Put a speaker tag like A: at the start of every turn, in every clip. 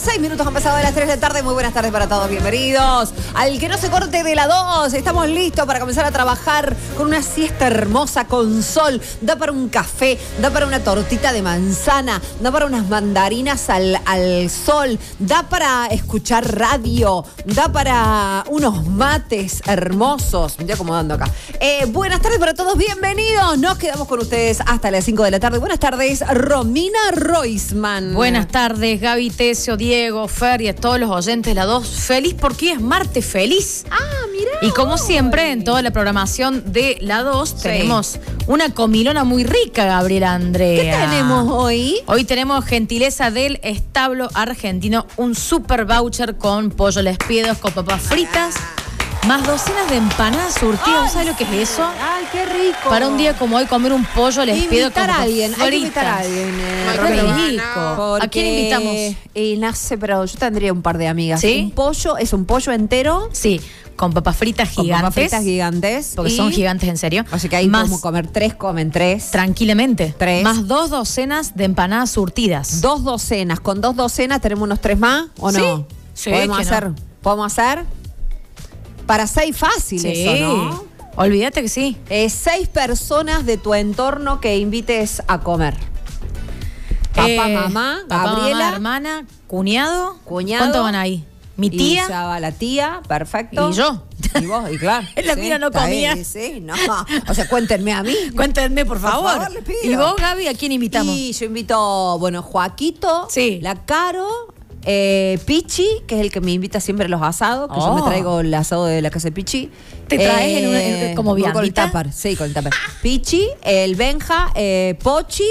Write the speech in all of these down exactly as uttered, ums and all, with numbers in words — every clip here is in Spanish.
A: Seis minutos han pasado de las tres de la tarde. Muy buenas tardes para todos, bienvenidos al que no se corte de la dos. Estamos listos para comenzar a trabajar con una siesta hermosa con sol. Da para un café, da para una tortita de manzana, da para unas mandarinas al, al sol, da para escuchar radio, da para unos mates hermosos. Me estoy acomodando acá. Eh, buenas tardes para todos, bienvenidos. Nos quedamos con ustedes hasta las cinco de la tarde. Buenas tardes, Romina Roisman.
B: Buenas tardes, Gaby, Tesio, Diego, Fer y a todos los oyentes de la dos. Feliz porque hoy es martes feliz.
A: Ah, mirá.
B: Y como siempre, en toda la programación de la dos, sí, tenemos una comilona muy rica, Gabriela Andrea.
A: ¿Qué tenemos hoy?
B: Hoy tenemos gentileza del establo argentino, un super voucher con pollo Les Piedos, con papas fritas, más docenas de empanadas surtidas. ¿Sabes lo que es eso?
A: Ay, qué rico.
B: Para un día como hoy comer un pollo Les Piedos con
A: Invitar a alguien,
B: papas
A: hay que invitar a
B: fritas.
A: alguien. Eh,
B: Qué
A: Romina.
B: rico. ¿A quién invitamos?
A: Y no sé, pero yo tendría un par de amigas.
B: ¿Sí?
A: Un pollo, es un pollo entero.
B: Sí, con papas fritas
A: Con
B: gigantes.
A: papas fritas gigantes.
B: Porque
A: y-
B: son gigantes en serio.
A: Así que ahí
B: más,
A: podemos comer tres, comen tres.
B: tranquilamente.
A: Tres.
B: Más dos docenas de empanadas surtidas.
A: Dos docenas. Con dos docenas tenemos unos tres más, ¿o no?
B: Sí,
A: ¿Podemos
B: que
A: hacer?
B: no.
A: ¿Podemos hacer? Para seis fácil
B: Sí.
A: eso, ¿no?
B: Olvídate que sí.
A: Eh, seis personas de tu entorno que invites a comer. Papá,
B: Eh,
A: mamá,
B: papá,
A: Gabriela.
B: mamá, hermana, cuñado.
A: Cuñado.
B: ¿Cuántos van ahí? Mi tía
A: Y ya va la tía, perfecto.
B: y yo.
A: Y vos, y claro.
B: La mía no
A: está
B: comía.
A: bien, sí, no. O sea, cuéntenme a mí.
B: Cuéntenme, por
A: Por
B: favor.
A: favor, le pido.
B: ¿Y vos, Gaby, a quién invitamos?
A: Y yo invito, bueno, Joaquito,
B: Sí.
A: la Caro, eh, Pichi, que es el que me invita siempre a los asados, que yo
B: Oh.
A: me traigo el asado de la casa de Pichi.
B: ¿Te traes en una- en- como
A: voy con el
B: viandita?
A: tupper, sí, con el tupper. Pichi, el Benja, eh, Pochi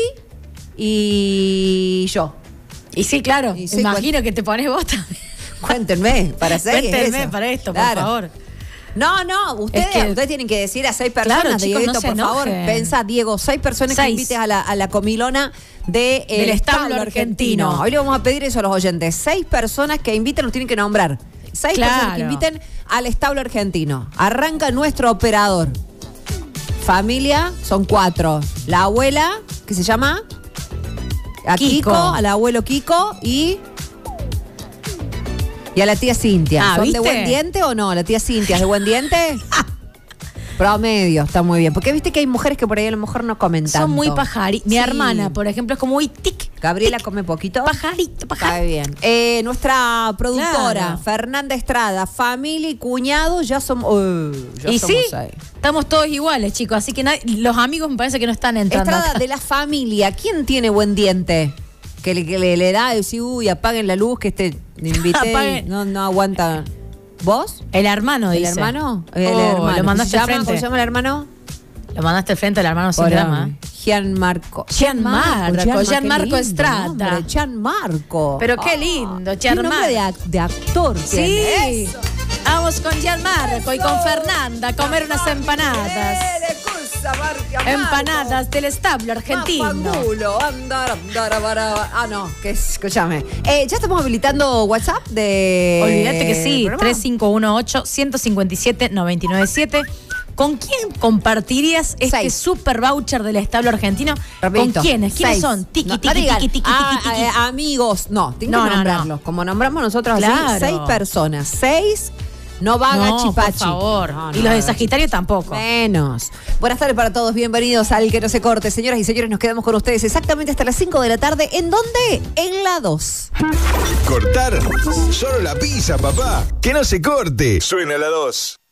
A: y yo.
B: Y sí, claro.
A: Y sí,
B: Imagino que te pones vos también.
A: Cuéntenme, para seis es
B: Cuéntenme
A: eso.
B: para esto,
A: Claro.
B: por favor.
A: No, no, ustedes,
B: Es que-
A: ustedes tienen que decir a seis personas,
B: Claro, chicos,
A: Dieguito,
B: no se
A: por favor.
B: enojen.
A: Pensa, Diego, seis personas que
B: Seis.
A: invites a la, a la comilona de el
B: Del establo
A: establo argentino.
B: argentino.
A: Hoy le vamos a pedir eso a los oyentes. Seis personas que inviten, los tienen que nombrar. Seis
B: Claro.
A: personas que inviten al establo argentino. Arranca nuestro operador. Familia, son cuatro. La abuela, que se llama a Kiko,
B: Kiko.
A: al abuelo Kiko y... Y a la tía Cintia.
B: Ah,
A: ¿Son
B: ¿viste?
A: de buen diente o no? ¿La tía Cintia es de buen diente? Promedio, está muy bien. Porque viste que hay mujeres que por ahí a lo mejor no comen tanto.
B: Son muy pajari. Mi
A: Sí.
B: hermana, por ejemplo, es como muy tic.
A: Gabriela
B: tic,
A: come poquito.
B: Pajarito,
A: Está
B: pajarito.
A: bien. Eh, nuestra productora,
B: Claro.
A: Fernanda Estrada, familia y cuñado, ya somos. Uh, ya
B: Y
A: somos
B: sí,
A: seis.
B: estamos todos iguales, chicos. Así que nadie- los amigos me parece que no están entrando.
A: Estrada,
B: acá.
A: de la familia, ¿quién tiene buen diente? Que le, que le, le da y decir, uy, apaguen la luz, que este invité,
B: Apaguen.
A: no, no aguanta. ¿Vos?
B: El hermano,
A: ¿El
B: dice.
A: hermano? El
B: Oh,
A: hermano.
B: Lo mandaste
A: ¿Cómo
B: al
A: se llama?
B: frente.
A: ¿Cómo se llama el hermano?
B: Lo mandaste al frente al hermano sin
A: Hola,
B: drama. ¿eh?
A: Gianmarco.
B: Gianmarco,
A: Gianmarco,
B: Gianmarco
A: qué lindo
B: Estrada.
A: nombre, Gianmarco.
B: Pero qué
A: Ah,
B: lindo,
A: qué nombre
B: Gianmarco.
A: de, ac- de actor
B: Sí.
A: tiene. Eso.
B: Vamos con Gianmarco y con Fernanda a comer unas empanadas.
A: Eh, cosa, Marco, Marco.
B: Empanadas del establo argentino.
A: Mapangulo, andar, andar, andar, Ah, no, que es- escúchame. Eh, ya estamos habilitando WhatsApp de.
B: Olvídate que sí,
A: programa.
B: tres cinco uno ocho, uno cinco siete, nueve nueve siete. ¿Con quién compartirías este
A: Seis.
B: super voucher del establo argentino?
A: Rapidito.
B: ¿Con quiénes? ¿Quiénes
A: Seis.
B: son? Tiki,
A: No, no
B: tiki,
A: digan,
B: tiki, tiki,
A: ah,
B: tiki, tiki.
A: eh, amigos, no, tienen
B: No,
A: que
B: no,
A: nombrarlos.
B: no.
A: Como nombramos nosotros
B: Claro.
A: así, seis personas. Seis, no va
B: No,
A: gachi
B: por
A: pachi.
B: favor.
A: No, no,
B: y los de
A: gachi.
B: Sagitario tampoco.
A: Menos. Buenas tardes para todos, bienvenidos al Que No Se Corte. Señoras y señores, nos quedamos con ustedes exactamente hasta las cinco de la tarde. ¿En dónde? En la dos.
C: Cortar solo la pizza, papá. Que no se corte. Suena la dos.